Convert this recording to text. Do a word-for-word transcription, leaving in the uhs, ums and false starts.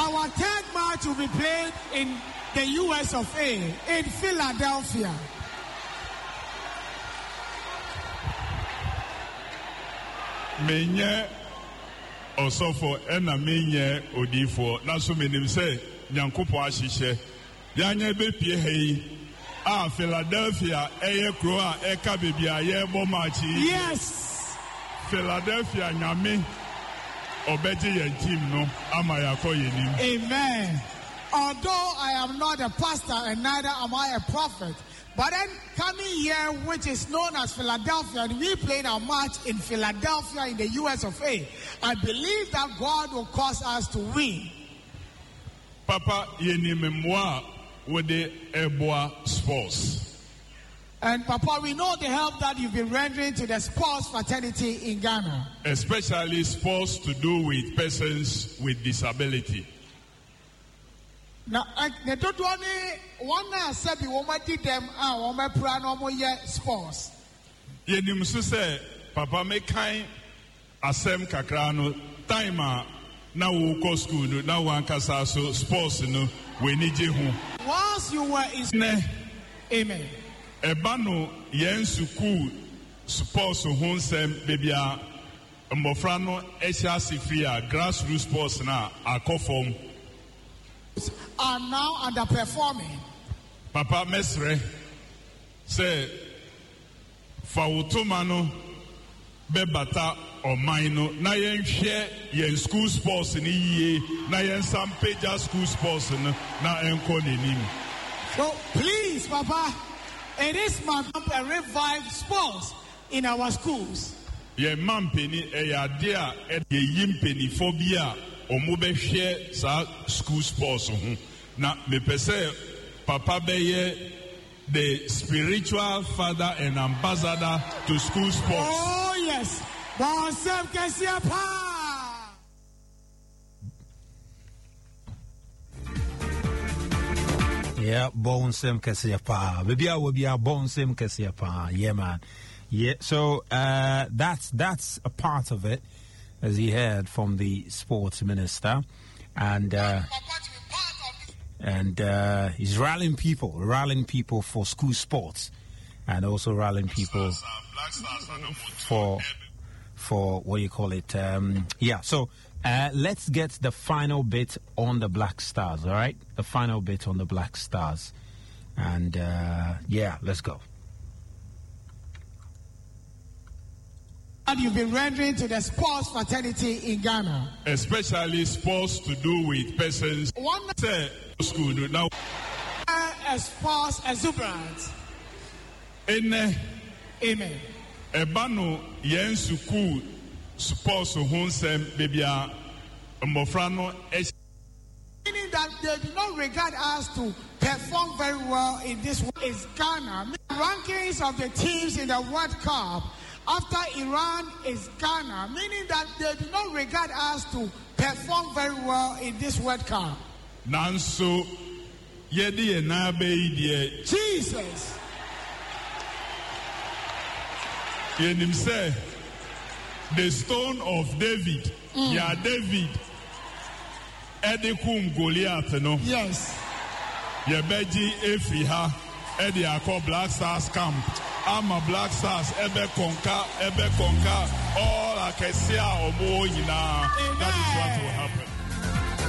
our third match will be played in the U S of A, in Philadelphia. Menye osofo ena menye odifo na so menim se nyankopo ahihye yanye bepie hei a Philadelphia eye kro a eka bebia ye bo match. Yes, Philadelphia nyame obeje yen team no amayako yenim. Amen. Although I am not a pastor and neither am I a prophet, but then coming here, which is known as Philadelphia, and we played our match in Philadelphia in the U S of A, I believe that God will cause us to win. Papa yenimemwa with the Eboa sports. And Papa, we know the help that you've been rendering to the sports fraternity in Ghana. Especially sports to do with persons with disability. Now, the don't want one said the woman did them and woman prano yet sports. Yenim say, Papa me kind asem kakrano time na wo ko school no na wan kasa so sports no we ni je hu. Once you were in ne amen. Eba no yen school sports ho nsem bebia mbofra no ehia sifria grassroots sports na akofom are now underperforming. Papa Mesre say Fawutuma no bebata or mino na yen share yen school sports ni ye na yen some pager school sports no na enko nenim. So please, Papa, it is my to revive sports in our schools. Ye mampeni e ya dia e ye yimpeni phobia omo be share sa school sports ho. Na me pese Papa Beye, the spiritual father and ambassador to school sports. Oh yes, yeah, Bonsem Kasiapa. Maybe I will be a Bonsem Kasiapa. Yeah, man. Yeah. So uh, that's that's a part of it, as he heard from the sports minister, and. Uh, And uh, he's rallying people, rallying people for school sports, and also rallying people for, for what do you call it? Um, yeah, so uh, let's get the final bit on the Black Stars, all right? The final bit on the Black Stars. And uh, yeah, let's go. You've been rendering to the sports fraternity in Ghana. Especially sports to do with persons. One say, school now. A sports exuberance. Amen. Amen. Ebano yen school sports honsem bebia mbofrano. Meaning that they do not regard us to perform very well in this world. Is Ghana. Rankings of the teams in the World Cup. After Iran is Ghana, meaning that they do not regard us to perform very well in this World Cup. Nanso, yedi na be Jesus. Yenim say the stone of David, mm. ya David, edikum Goliath no. Yes. Yebeji Efriha, edi akọ Black Stars camp. I'm a Black Stars, ebe konka, ebe konka, all I can see are more, you know.